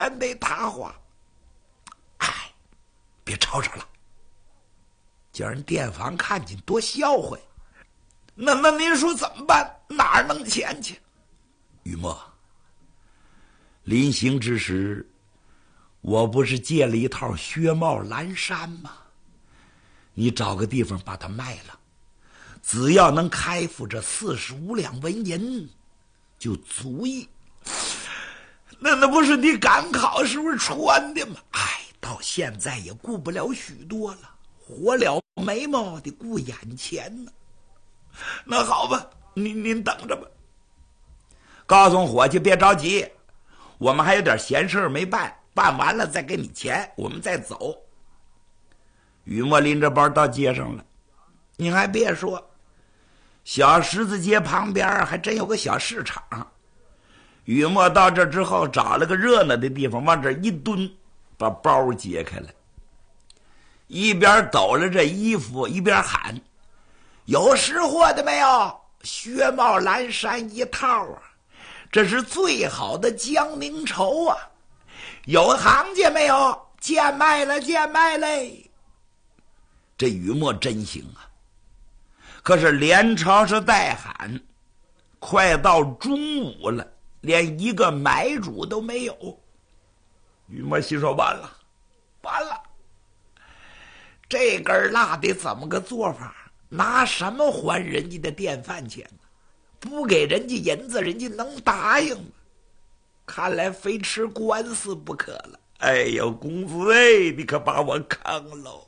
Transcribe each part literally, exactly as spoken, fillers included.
俺得他花。哎，别吵吵了，叫人店房看见多笑话。那那您说怎么办？哪儿能钱去？雨墨，临行之时，我不是借了一套靴帽蓝衫吗？你找个地方把它卖了，只要能开付这四十五两纹银，就足以。那那不是你赶考时候穿的吗？哎，到现在也顾不了许多了，活了眉毛得顾眼前呢。那好吧，您您等着吧。告诉伙计别着急，我们还有点闲事没办，办完了再给你钱，我们再走。雨墨拎着包到街上了，你还别说，小十字街旁边还真有个小市场。雨墨到这之后找了个热闹的地方，往这一蹲，把包揭开了，一边抖了这衣服一边喊：有识货的没有？靴帽蓝衫一套啊，这是最好的江宁绸啊！有行家没有？贱卖了，贱卖嘞！这雨墨真行啊！可是连朝是带喊，快到中午了，连一个买主都没有。雨墨心说：完了，完了！这根蜡得怎么个做法？拿什么还人家的店饭钱呢？不给人家银子，人家能答应吗？看来非吃官司不可了。哎呦，公子哎，你可把我坑喽！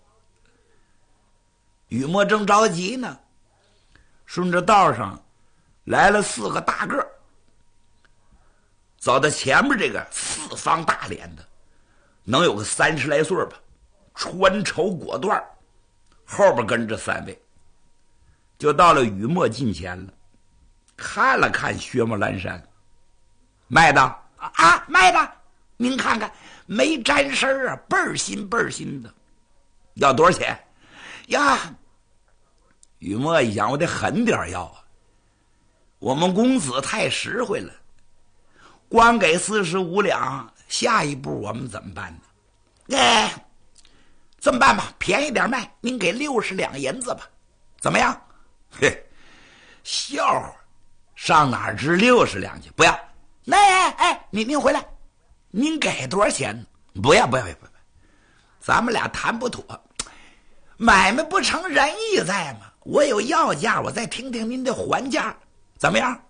雨墨正着急呢，顺着道上来了四个大个，走到前面这个四方大脸的，能有个三十来岁吧，穿绸裹缎，后边跟着三位，就到了雨墨近前了，看了看靴帽蓝衫，卖的啊，卖的，您看看没沾身啊，倍儿新倍儿新的，要多少钱呀？雨墨一想，我得狠点要啊，我们公子太实惠了，光给四十五两，下一步我们怎么办呢？哎，这么办吧，便宜点卖，您给六十两银子吧，怎么样？嘿，笑话，上哪儿值六十两去？不要！那哎哎，您您回来，您给多少钱？不要不要不要不要，咱们俩谈不妥，买卖不成仁义在吗？我有要价，我再听听您的还价，怎么样？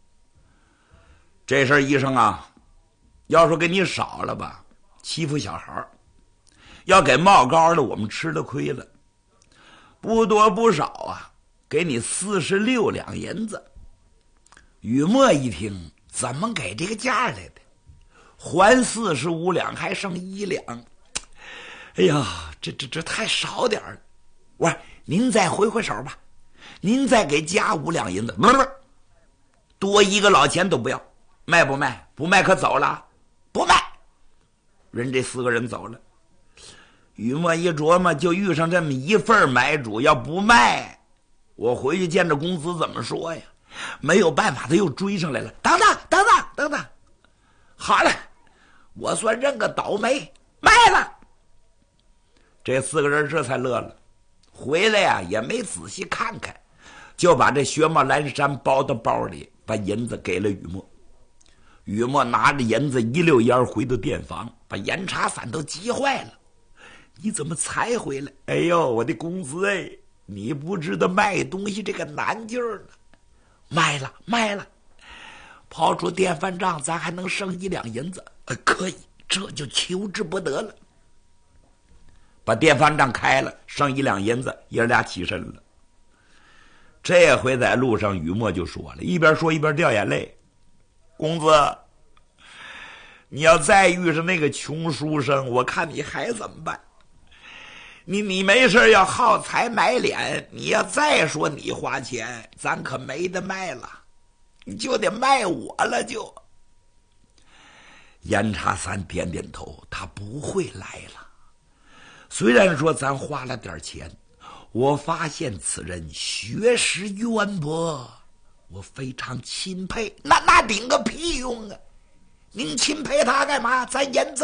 这事儿医生啊，要说给你少了吧，欺负小孩儿；要给冒高的，我们吃了亏了。不多不少啊，给你四十六两银子。雨墨一听，怎么给这个价来的？还四十五两，还剩一两。哎呀，这这这太少点儿了。我说您再回回手吧，您再给加五两银子，不是多一个老钱都不要。卖不卖？不卖可走了。不卖。人这四个人走了。雨墨一琢磨，就遇上这么一份买主，要不卖，我回去见着公子怎么说呀？没有办法，他又追上来了。等等等等等等，好了，我算认个倒霉，卖了。这四个人这才乐了，回来呀、啊、也没仔细看看，就把这靴帽蓝衫包到包里，把银子给了雨墨。雨墨拿着银子一溜烟回到店房，把严查伞都急坏了。你怎么才回来？哎呦，我的公子哎，你不知道卖东西这个难劲儿呢。卖了卖了，抛出电饭账，咱还能剩一两银子。呃，可以，这就求之不得了。把电饭账开了，剩一两银子，爷俩起身了。这回在路上，雨墨就说了，一边说一边掉眼泪。公子，你要再遇上那个穷书生，我看你还怎么办？你你没事要耗财买脸，你要再说你花钱，咱可没得卖了，你就得卖我了就。严查三点点头，他不会来了。虽然说咱花了点钱，我发现此人学识渊博，我非常钦佩。那那顶个屁用啊！ 您钦佩他干嘛？咱演